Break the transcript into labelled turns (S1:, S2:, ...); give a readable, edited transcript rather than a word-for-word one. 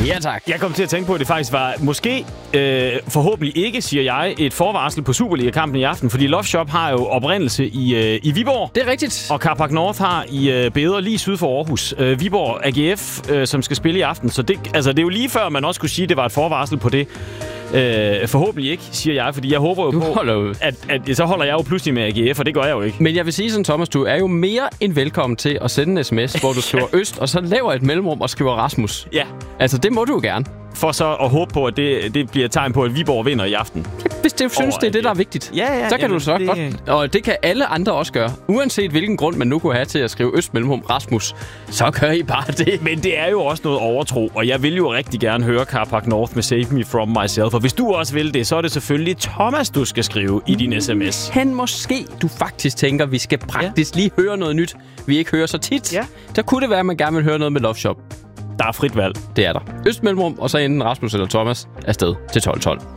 S1: Ja, tak.
S2: Jeg kom til at tænke på, at det faktisk var måske, forhåbentlig ikke, siger jeg, et forvarsel på Superliga-kampen i aften. Fordi Love Shop har jo oprindelse i Viborg.
S1: Det er rigtigt.
S2: Og Carpark North har i Beder lige syd for Aarhus. Viborg AGF, som skal spille i aften. Så det er jo lige før, man også kunne sige, at det var et forvarsel på det. Forhåbentlig ikke, siger jeg, fordi jeg håber jo at så holder jeg jo pludselig med AGF, og det gør jeg jo ikke.
S1: Men jeg vil sige sådan, Thomas, du er jo mere end velkommen til at sende en sms, hvor du skriver Øst, og så laver et mellemrum og skriver Rasmus.
S2: Ja.
S1: Altså, det må du jo gerne.
S2: For så at håbe på, at det bliver et tegn på, at Viborg vinder i aften.
S1: Hvis du synes, det er det, der er vigtigt, så kan du så godt. Og det kan alle andre også gøre. Uanset hvilken grund man nu kunne have til at skrive Øst mellemrum Rasmus, så gør I bare det.
S2: Men det er jo også noget overtro, og jeg vil jo rigtig gerne høre Carpark North med Save Me From Myself. Og hvis du også vil det, så er det selvfølgelig Thomas, du skal skrive i din sms.
S1: Han måske du faktisk tænker, vi skal praktisk lige høre noget nyt, vi ikke hører så tit.
S2: Ja.
S1: Så kunne det være, at man gerne vil høre noget med Love Shop.
S2: Der er frit valg.
S1: Det er der. Øst mellemrum, og så enten Rasmus eller Thomas afsted til 12:12.